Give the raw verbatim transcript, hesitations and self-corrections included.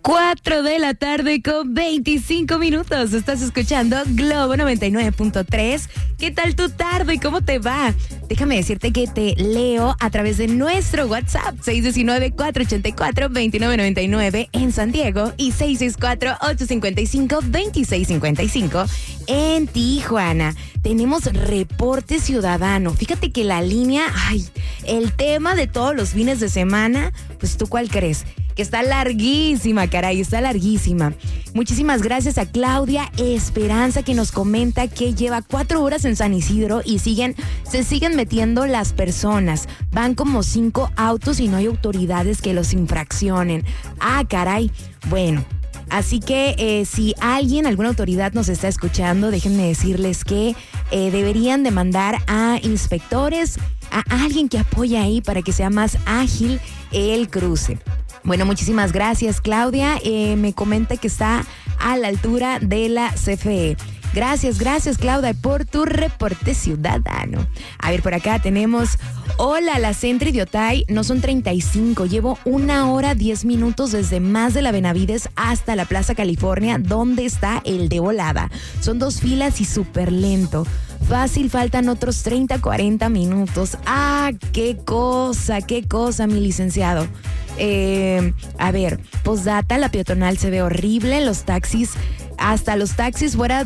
cuatro de la tarde con veinticinco minutos. Estás escuchando Globo noventa y nueve punto tres. ¿Qué tal tu tarde? ¿Cómo te va? Déjame decirte que te leo a través de nuestro WhatsApp seis uno nueve, cuatro ocho cuatro, dos nueve nueve nueve en San Diego y seis seis cuatro, ocho cinco cinco, dos seis cinco cinco en Tijuana. Tenemos reporte ciudadano. Fíjate que la línea, ay, el tema de todos los fines de semana, pues ¿tú cuál crees? Que está larguísima, caray, está larguísima. Muchísimas gracias a Claudia Esperanza, que nos comenta que lleva cuatro horas en San Isidro y siguen, se siguen metiendo las personas. Van como cinco autos y no hay autoridades que los infraccionen. Ah, caray. Bueno, así que eh, si alguien, alguna autoridad nos está escuchando, déjenme decirles que eh, deberían de mandar a inspectores, a alguien que apoye ahí para que sea más ágil el cruce. Bueno, muchísimas gracias, Claudia. Eh, me comenta que está a la altura de la C F E. Gracias, gracias, Claudia, por tu reporte ciudadano. A ver, por acá tenemos... Hola, la Centri de Otay no son treinta y cinco. Llevo una hora, diez minutos desde más de la Benavides hasta la Plaza California, donde está el de volada. Son dos filas y súper lento. Fácil, faltan otros treinta, cuarenta minutos. ¡Ah, qué cosa, qué cosa, mi licenciado! Eh, a ver, postdata, la peatonal se ve horrible. Los taxis, hasta los taxis fuera